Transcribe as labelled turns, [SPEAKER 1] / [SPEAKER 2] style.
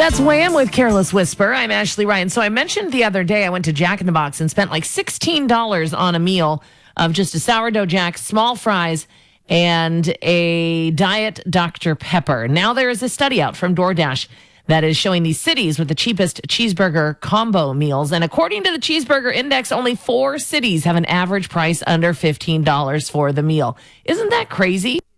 [SPEAKER 1] That's Wham with Careless Whisper. I'm Ashley Ryan. So I mentioned the other day I went to Jack in the Box and spent like $16 on a meal of just a sourdough jack, small fries, and a Diet Dr. Pepper. Now there is a study out from DoorDash that is showing these cities with the cheapest cheeseburger combo meals. And according to the Cheeseburger Index, only 4 cities have an average price under $15 for the meal. Isn't that crazy?